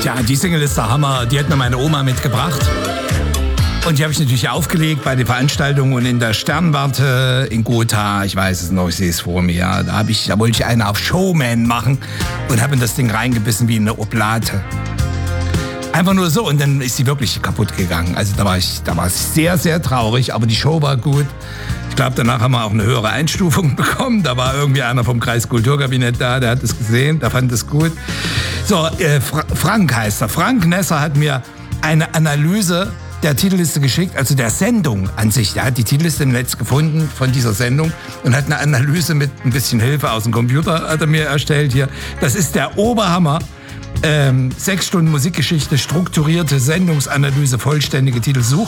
Tja, die Single ist der Hammer. Die hat mir meine Oma mitgebracht. Und die habe ich natürlich aufgelegt bei den Veranstaltungen und in der Sternwarte in Gotha. Ich weiß es noch, ich sehe es vor mir. Da wollte ich einen auf Showman machen und habe in das Ding reingebissen wie eine Oblate. Einfach nur so, und dann ist sie wirklich kaputt gegangen. Also da war ich sehr, sehr traurig, aber die Show war gut. Ich glaube, danach haben wir auch eine höhere Einstufung bekommen. Da war irgendwie einer vom Kreiskulturkabinett da, der hat es gesehen, der fand es gut. So, Frank heißt er. Frank Nesser hat mir eine Analyse der Titelliste geschickt, also der Sendung an sich. Der hat die Titelliste im Netz gefunden von dieser Sendung und hat eine Analyse mit ein bisschen Hilfe aus dem Computer hat er mir erstellt hier. Das ist der Oberhammer. 6 Stunden Musikgeschichte, strukturierte Sendungsanalyse, vollständige Titel.